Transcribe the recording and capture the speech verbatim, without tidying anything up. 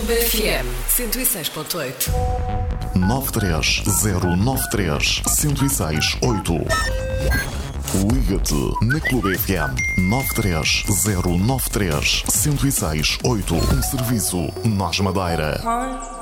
Clube F M cento e seis ponto oito. nove três zero nove três, um zero seis oito. Liga-te na Clube F M nove três zero nove três, um zero seis oito. Um serviço Nós Madeira.